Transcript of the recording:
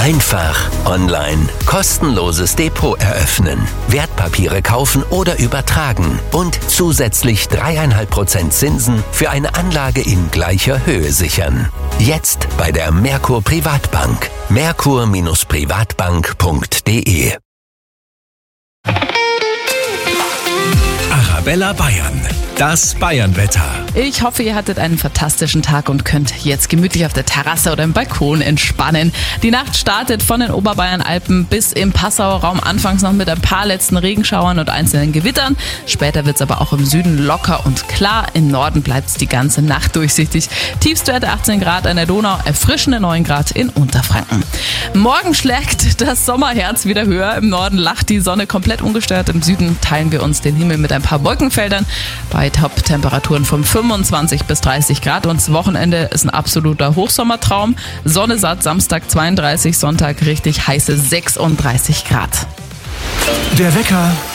Einfach online. Kostenloses Depot eröffnen. Wertpapiere kaufen oder übertragen. Und zusätzlich 3,5% Zinsen für eine Anlage in gleicher Höhe sichern. Jetzt bei der Merkur Privatbank. Merkur-Privatbank.de. Arabella Bayern, das Bayernwetter. Ich hoffe, ihr hattet einen fantastischen Tag und könnt jetzt gemütlich auf der Terrasse oder im Balkon entspannen. Die Nacht startet von den Oberbayern-Alpen bis im Passauer Raum, anfangs noch mit ein paar letzten Regenschauern und einzelnen Gewittern. Später wird es aber auch im Süden locker und klar. Im Norden bleibt es die ganze Nacht durchsichtig. Tiefstwerte 18 Grad an der Donau, erfrischende 9 Grad in Unterfranken. Morgen schlägt das Sommerherz wieder höher. Im Norden lacht die Sonne komplett ungestört. Im Süden teilen wir uns den Himmel mit ein paar Wolkenfeldern bei Top-Temperaturen von 25 bis 30 Grad. Und das Wochenende ist ein absoluter Hochsommertraum. Sonne satt, Samstag 32, Sonntag richtig heiße 36 Grad. Der Wecker